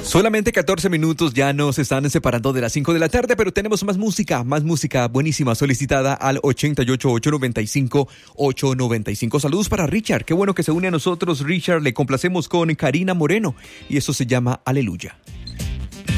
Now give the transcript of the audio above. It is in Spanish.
Solamente 14 minutos ya nos están separando de las 5 de la tarde, pero tenemos más música buenísima solicitada al 888-895-895. Saludos para Richard, qué bueno que se une a nosotros. Richard, le complacemos con Karina Moreno y eso se llama Aleluya.